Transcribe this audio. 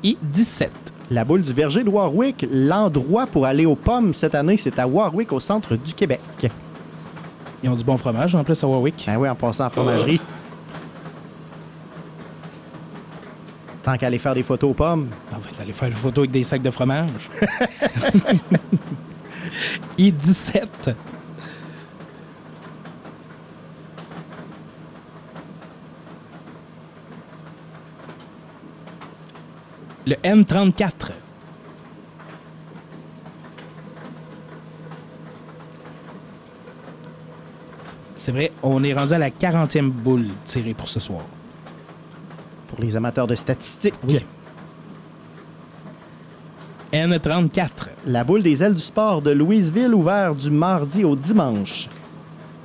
I-17. La boule du verger de Warwick, l'endroit pour aller aux pommes cette année, c'est à Warwick, au centre du Québec. Ils ont du bon fromage en plus à Warwick. Ben oui, en passant en fromagerie. Tant qu'à aller faire des photos aux pommes. On va aller faire une photo avec des sacs de fromage. I-17. Le N34. C'est vrai, on est rendu à la 40e boule tirée pour ce soir. Pour les amateurs de statistiques. Oui. N34. La boule des ailes du sport de Louisville, ouvert du mardi au dimanche.